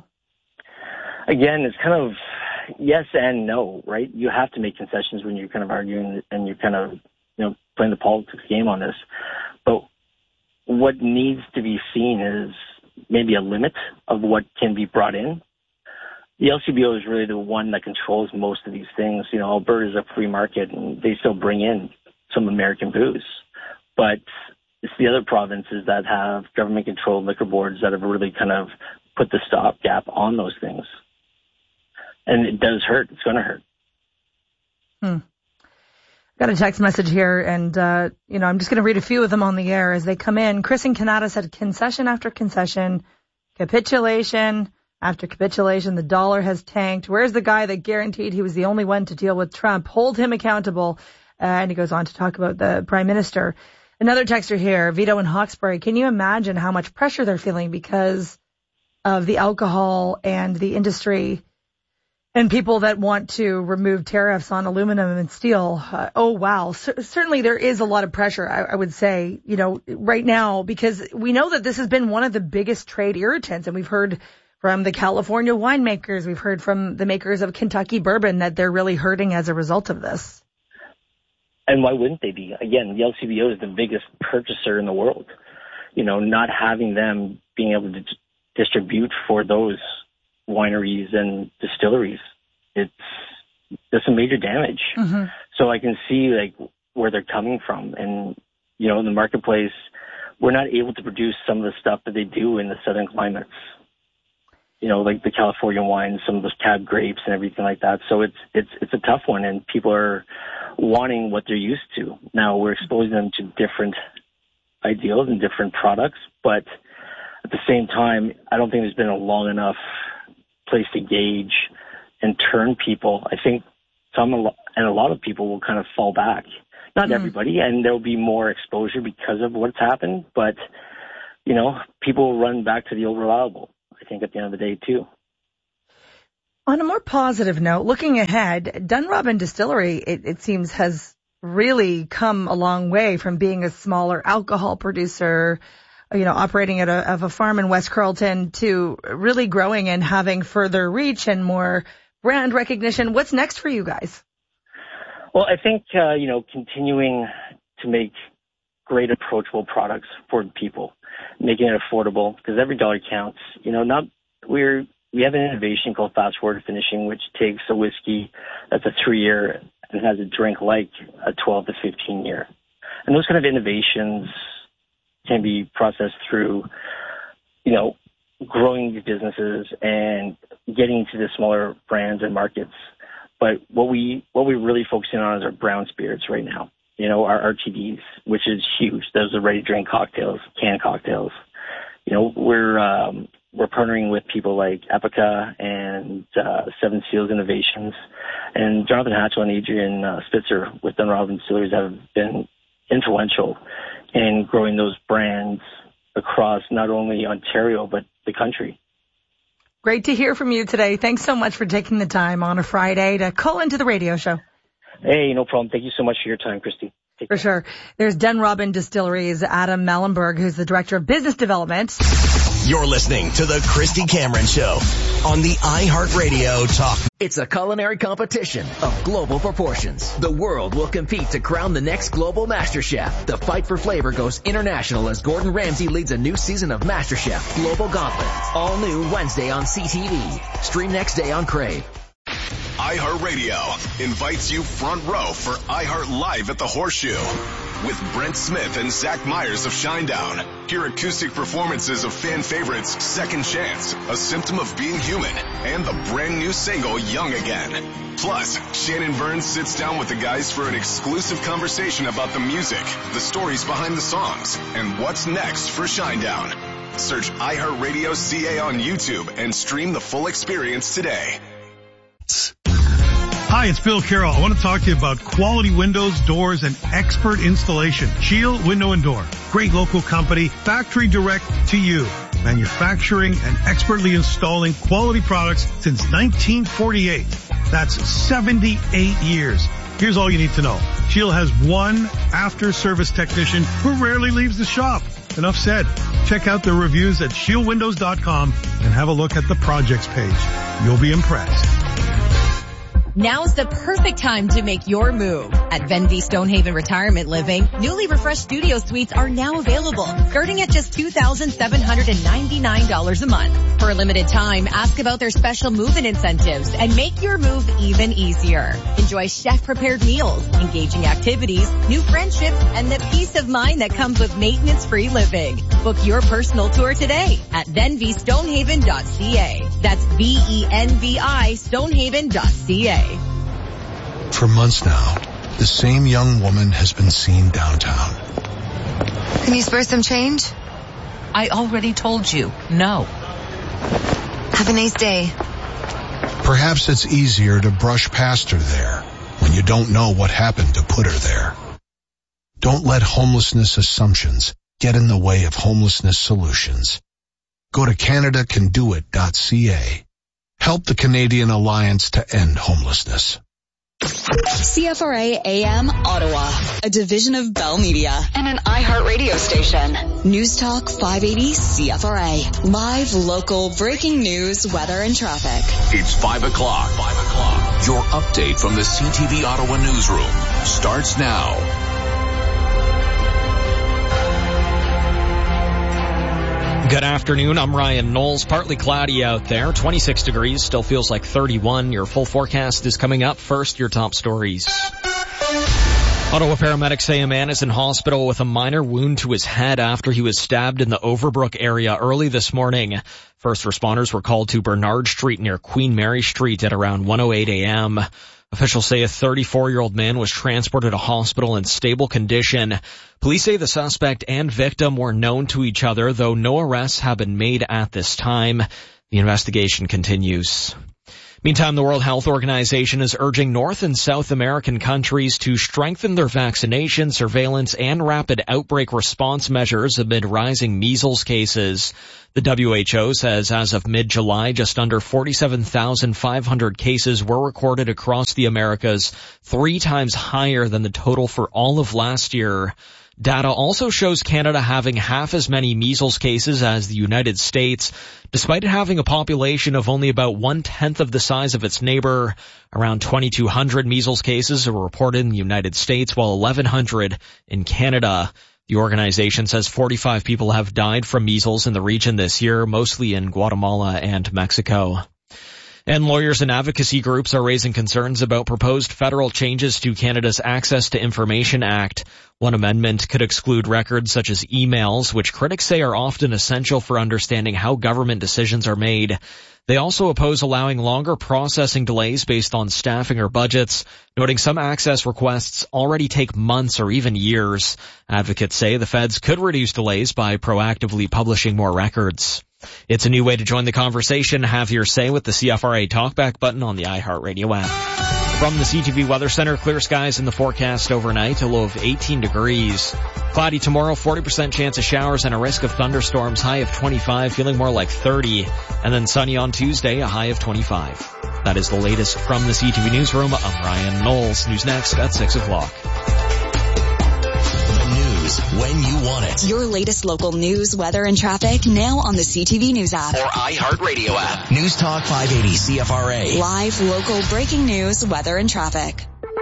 Again, it's kind of yes and no, right? You have to make concessions when you're kind of arguing and you're kind of, you know, playing the politics game on this. But what needs to be seen is maybe a limit of what can be brought in. The L C B O is really the one that controls most of these things. You know, Alberta is a free market and they still bring in some American booze. But it's the other provinces that have government-controlled liquor boards that have really kind of put the stopgap on those things. And it does hurt. It's going to hurt. Hmm. Got a text message here, and, uh, you know, I'm just going to read a few of them on the air as they come in. Chris in Canada said concession after concession, capitulation after capitulation. The dollar has tanked. Where's the guy that guaranteed he was the only one to deal with Trump? Hold him accountable. Uh, and he goes on to talk about the prime minister. Another texter here, Vito in Hawkesbury. Can you imagine how much pressure they're feeling because of the alcohol and the industry and people that want to remove tariffs on aluminum and steel? Uh, oh, wow. C- certainly there is a lot of pressure, I, I would say, you know, right now, because we know that this has been one of the biggest trade irritants. And we've heard from the California winemakers, we've heard from the makers of Kentucky bourbon that they're really hurting as a result of this. And why wouldn't they be? Again, the L C B O is the biggest purchaser in the world. You know, not having them being able to d- distribute for those wineries and distilleries, it's there's some major damage. Mm-hmm. So I can see like where they're coming from. And, you know, in the marketplace, we're not able to produce some of the stuff that they do in the southern climates. You know, like the California wines, some of those cab grapes and everything like that. So it's, it's, it's a tough one, and people are wanting what they're used to. Now we're exposing them to different ideals and different products, but at the same time, I don't think there's been a long enough place to gauge and turn people. I think some and a lot of people will kind of fall back. Not mm. everybody, and there'll be more exposure because of what's happened, but, you know, people will run back to the old reliable, I think, at the end of the day, too. On a more positive note, looking ahead, Dunrobin Distillery, it, it seems, has really come a long way from being a smaller alcohol producer, you know, operating at a, of a farm in West Carleton, to really growing and having further reach and more brand recognition. What's next for you guys? Well, I think, uh, you know, continuing to make great approachable products for people, making it affordable, because every dollar counts. You know, not we're we have an innovation called fast forward finishing, which takes a whiskey that's a three year and has a drink like a twelve to fifteen year. And those kind of innovations can be processed through, you know, growing these businesses and getting to the smaller brands and markets. But what we what we're really focusing on is our brown spirits right now. You know, our R T Ds, which is huge. Those are ready to drink cocktails, canned cocktails. You know, we're um, we're partnering with people like Epica and uh, Seven Seals Innovations, and Jonathan Hatchell and Adrian uh, Spitzer with Dunrobin Distilleries have been influential in growing those brands across not only Ontario but the country. Great to hear from you today. Thanks so much for taking the time on a Friday to call into the radio show. Hey, no problem. Thank you so much for your time, Christy. Take for care. sure. There's Dunrobin Distilleries' Adam Mellenberg, who's the Director of Business Development. You're listening to the Christy Cameron Show on the iHeartRadio Talk. It's a culinary competition of global proportions. The world will compete to crown the next global master chef. The fight for flavor goes international as Gordon Ramsay leads a new season of MasterChef Global Gauntlet. All new Wednesday on C T V. Stream next day on Crave. iHeartRadio invites you front row for iHeart Live at the Horseshoe with Brent Smith and Zach Myers of Shinedown. Hear acoustic performances of fan favorites Second Chance, A Symptom of Being Human, and the brand new single Young Again. Plus, Shannon Burns sits down with the guys for an exclusive conversation about the music, the stories behind the songs, and what's next for Shinedown. Search iHeartRadio C A on YouTube and stream the full experience today. Hi, it's Bill Carroll. I want to talk to you about quality windows, doors, and expert installation. Shield Window and Door. Great local company, factory direct to you. Manufacturing and expertly installing quality products since nineteen forty-eight. That's seventy-eight years. Here's all you need to know. Shield has one after-service technician who rarely leaves the shop. Enough said. Check out the reviews at shield windows dot com and have a look at the projects page. You'll be impressed. Now's the perfect time to make your move. At Venvy Stonehaven Retirement Living, newly refreshed studio suites are now available, starting at just two thousand seven hundred ninety-nine dollars a month. For a limited time, ask about their special move-in incentives and make your move even easier. Enjoy chef-prepared meals, engaging activities, new friendships, and the peace of mind that comes with maintenance-free living. Book your personal tour today at venvy stonehaven dot c a. That's V E N V I stonehaven dot c a. For months now, the same young woman has been seen downtown. Can you spare some change? I already told you, no. Have a nice day. Perhaps it's easier to brush past her there when you don't know what happened to put her there. Don't let homelessness assumptions get in the way of homelessness solutions. Go to canada can do it dot c a. Help the Canadian Alliance to End Homelessness. C F R A A M Ottawa, a division of Bell Media and an iHeartRadio station. News Talk five eighty C F R A. Live, local, breaking news, weather, and traffic. It's five o'clock. Five o'clock. Your update from the C T V Ottawa newsroom starts now. Good afternoon. I'm Ryan Knowles. Partly cloudy out there. twenty-six degrees. Still feels like thirty-one. Your full forecast is coming up. First, your top stories. Ottawa paramedics say a man is in hospital with a minor wound to his head after he was stabbed in the Overbrook area early this morning. First responders were called to Bernard Street near Queen Mary Street at around one oh eight a.m. Officials say a thirty-four-year-old man was transported to hospital in stable condition. Police say the suspect and victim were known to each other, though no arrests have been made at this time. The investigation continues. Meantime, the World Health Organization is urging North and South American countries to strengthen their vaccination, surveillance, and rapid outbreak response measures amid rising measles cases. The W H O says as of mid-July, just under forty-seven thousand five hundred cases were recorded across the Americas, three times higher than the total for all of last year. Data also shows Canada having half as many measles cases as the United States, despite it having a population of only about one-tenth of the size of its neighbor. Around twenty-two hundred measles cases are reported in the United States, while eleven hundred in Canada. The organization says forty-five people have died from measles in the region this year, mostly in Guatemala and Mexico. And lawyers and advocacy groups are raising concerns about proposed federal changes to Canada's Access to Information Act. One amendment could exclude records such as emails, which critics say are often essential for understanding how government decisions are made. They also oppose allowing longer processing delays based on staffing or budgets, noting some access requests already take months or even years. Advocates say the feds could reduce delays by proactively publishing more records. It's a new way to join the conversation. Have your say with the C F R A Talkback button on the iHeartRadio app. From the C T V Weather Center, clear skies in the forecast overnight, a low of eighteen degrees. Cloudy tomorrow, forty percent chance of showers and a risk of thunderstorms, high of twenty-five, feeling more like thirty. And then sunny on Tuesday, a high of twenty-five. That is the latest from the C T V Newsroom. I'm Ryan Knowles. News next at six o'clock. When you want it. Your latest local news, weather, and traffic now on the C T V News app. Or iHeartRadio app. News Talk five eighty C F R A. Live, local, breaking news, weather, and traffic.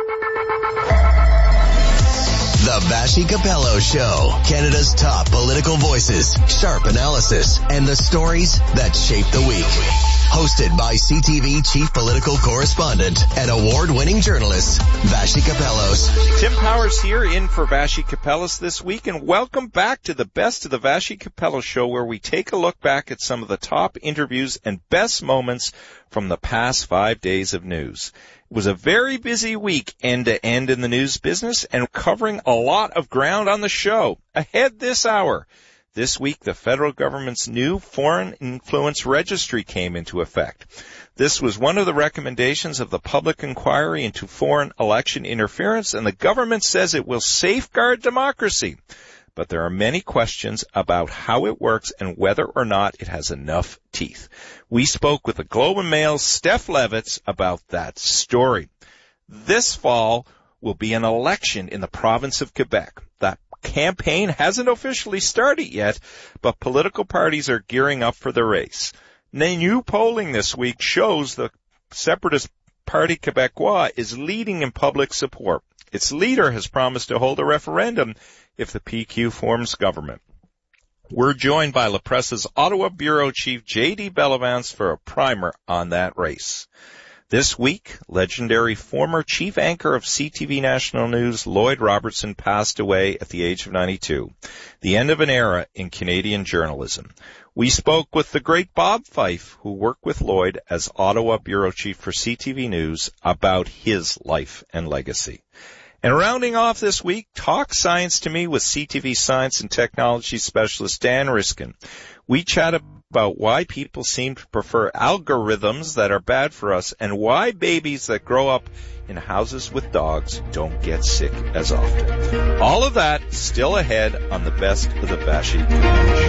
The Vassy Capello Show. Canada's top political voices, sharp analysis, and the stories that shape the week. Hosted by C T V chief political correspondent and award-winning journalist, Vassy Capellos. Tim Powers here in for Vassy Capellos this week, and welcome back to the Best of the Vassy Capello Show, where we take a look back at some of the top interviews and best moments from the past five days of news. It was a very busy week end-to-end in the news business and covering a lot of ground on the show. Ahead this hour, this week the federal government's new Foreign Influence Registry came into effect. This was one of the recommendations of the public inquiry into foreign election interference, and the government says it will safeguard democracy. But there are many questions about how it works and whether or not it has enough teeth. We spoke with the Globe and Mail's Steph Levitz about that story. This fall will be an election in the province of Quebec. That campaign hasn't officially started yet, but political parties are gearing up for the race. New polling this week shows the Separatist Party Québécois is leading in public support. Its leader has promised to hold a referendum if the P Q forms government. We're joined by La Presse's Ottawa Bureau Chief J D Bellavance for a primer on that race. This week, legendary former chief anchor of C T V National News, Lloyd Robertson, passed away at the age of ninety-two. The end of an era in Canadian journalism. We spoke with the great Bob Fife, who worked with Lloyd as Ottawa Bureau Chief for C T V News, about his life and legacy. And rounding off this week, Talk Science to Me with C T V science and technology specialist Dan Riskin. We chat about why people seem to prefer algorithms that are bad for us and why babies that grow up in houses with dogs don't get sick as often. All of that still ahead on the Best of the Vassy Capello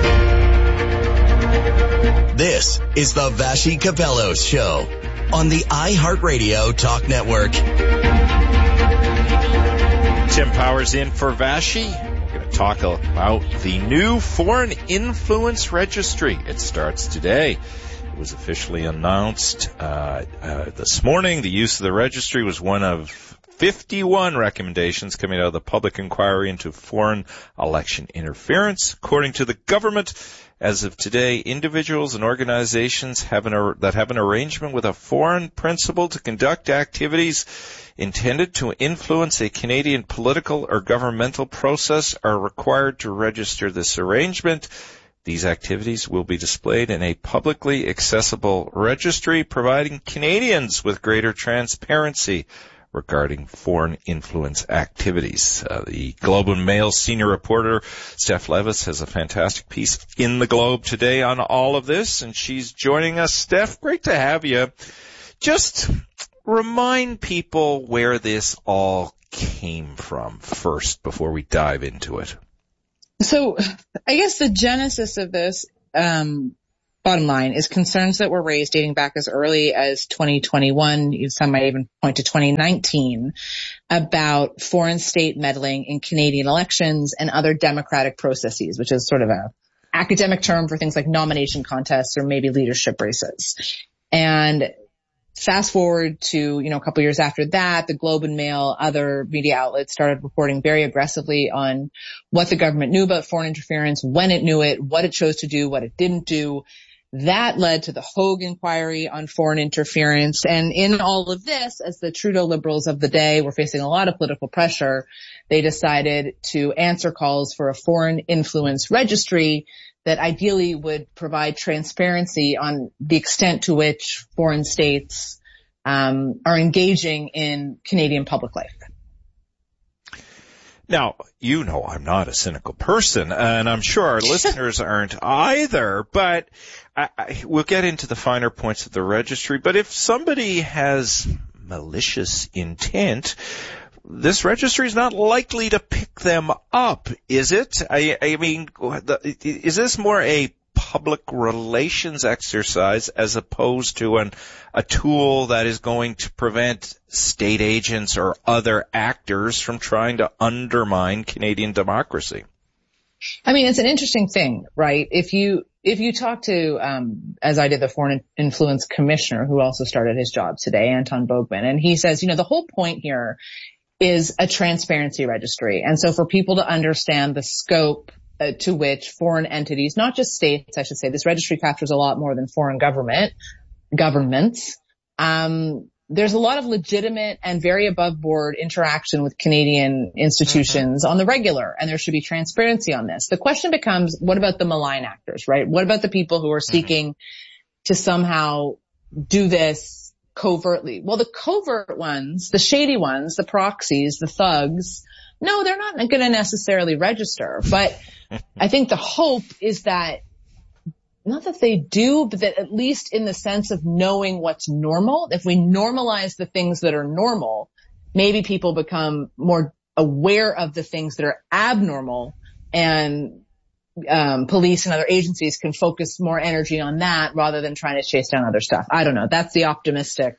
Show. This is the Vassy Capello Show on the iHeartRadio Talk Network. Tim Powers in for Vassy. We're going to talk about the new Foreign Influence Registry. It starts today. It was officially announced uh, uh, this morning. The use of the registry was one of fifty-one recommendations coming out of the public inquiry into foreign election interference. According to the government, as of today, individuals and organizations have an, that have an arrangement with a foreign principal to conduct activities intended to influence a Canadian political or governmental process are required to register this arrangement. These activities will be displayed in a publicly accessible registry, providing Canadians with greater transparency regarding foreign influence activities. Uh, the Globe and Mail senior reporter, Steph Levis, has a fantastic piece in the Globe today on all of this, and she's joining us. Steph, great to have you. Just remind people where this all came from first before we dive into it. So I guess the genesis of this, um, bottom line, is concerns that were raised dating back as early as twenty twenty-one, some might even point to twenty nineteen, about foreign state meddling in Canadian elections and other democratic processes, which is sort of a academic term for things like nomination contests or maybe leadership races. And fast forward to, you know, a couple years after that, the Globe and Mail, other media outlets started reporting very aggressively on what the government knew about foreign interference, when it knew it, what it chose to do, what it didn't do. That led to the Hogue inquiry on foreign interference. And in all of this, as the Trudeau Liberals of the day were facing a lot of political pressure, they decided to answer calls for a foreign influence registry that ideally would provide transparency on the extent to which foreign states um, are engaging in Canadian public life. Now, you know I'm not a cynical person, and I'm sure our listeners aren't either, but I, I, we'll get into the finer points of the registry. But if somebody has malicious intent, this registry is not likely to pick them up, is it? I, I mean, the, is this more a public relations exercise as opposed to an, a tool that is going to prevent state agents or other actors from trying to undermine Canadian democracy? I mean, it's an interesting thing, right? If you if you talk to, um, as I did, the Foreign Influence Commissioner, who also started his job today, Anton Bogman, and he says, you know, the whole point here is a transparency registry. And so for people to understand the scope uh, to which foreign entities, not just states, I should say, this registry captures a lot more than foreign government, governments. Um, there's a lot of legitimate and very above board interaction with Canadian institutions mm-hmm. on the regular, and there should be transparency on this. The question becomes, what about the malign actors, right? What about the people who are seeking mm-hmm. to somehow do this covertly? Well, the covert ones, the shady ones, the proxies, the thugs, no, they're not going to necessarily register. But I think the hope is that, not that they do, but that at least in the sense of knowing what's normal, if we normalize the things that are normal, maybe people become more aware of the things that are abnormal, and Um, police and other agencies can focus more energy on that rather than trying to chase down other stuff. I don't know. That's the optimistic,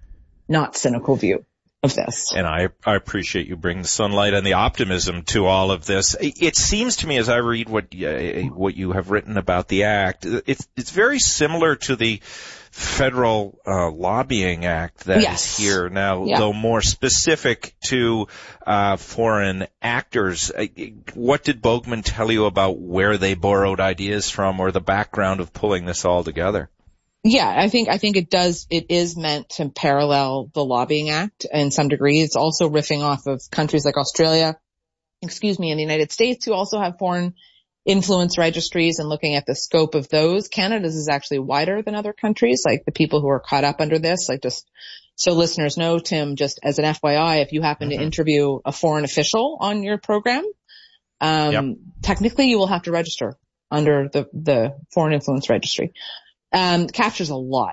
not cynical view of this. And I, I appreciate you bringing the sunlight and the optimism to all of this. It seems to me, as I read what uh, what you have written about the act, it's it's very similar to the Federal uh, Lobbying Act that yes. is here now, yeah. though more specific to uh foreign actors. What did Bogman tell you about where they borrowed ideas from, or the background of pulling this all together? Yeah, I think I think it does. It is meant to parallel the Lobbying Act in some degree. It's also riffing off of countries like Australia, excuse me, and the United States, who also have foreign influence registries, and looking at the scope of those. Canada's is actually wider than other countries, like the people who are caught up under this. Like, just so listeners know, Tim, just as an F Y I, if you happen mm-hmm. to interview a foreign official on your program, um, yep. technically you will have to register under the, the foreign influence registry. Um, captures a lot,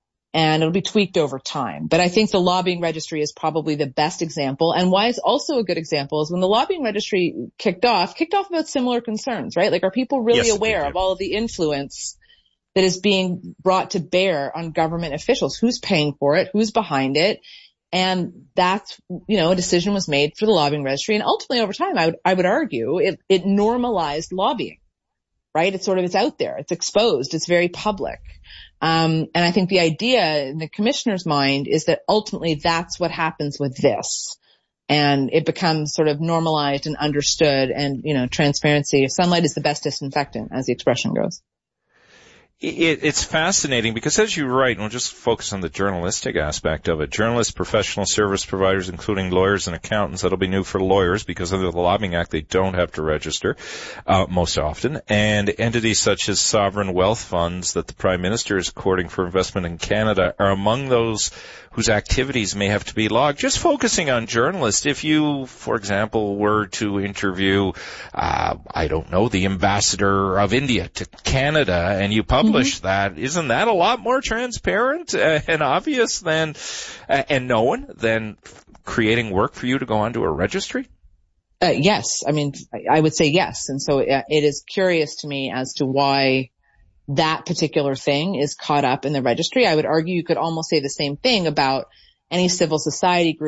and it'll be tweaked over time. But I think the lobbying registry is probably the best example. And why it's also a good example is when the lobbying registry kicked off, kicked off about similar concerns, right? Like, are people really yes, aware of all of the influence that is being brought to bear on government officials? Who's paying for it? Who's behind it? And that's, you know, a decision was made for the lobbying registry. And ultimately, over time, I would, I would argue it, it normalized lobbying. right? It's sort of, it's out there. It's exposed. It's very public. Um, and I think the idea in the commissioner's mind is that ultimately that's what happens with this. And it becomes sort of normalized and understood, and, you know, transparency. Sunlight is the best disinfectant, as the expression goes. It, it's fascinating because, as you write, and we'll just focus on the journalistic aspect of it, journalists, professional service providers, including lawyers and accountants, that'll be new for lawyers because under the Lobbying Act they don't have to register uh, most often, and entities such as sovereign wealth funds that the Prime Minister is courting for investment in Canada are among those whose activities may have to be logged. Just focusing on journalists, if you, for example, were to interview, uh, I don't know, the ambassador of India to Canada, and you publish mm-hmm. that, isn't that a lot more transparent uh, and obvious than, uh, and known than creating work for you to go onto a registry? Uh, yes. I mean, I would say yes. And so it, it is curious to me as to why that particular thing is caught up in the registry. I would argue you could almost say the same thing about any civil society group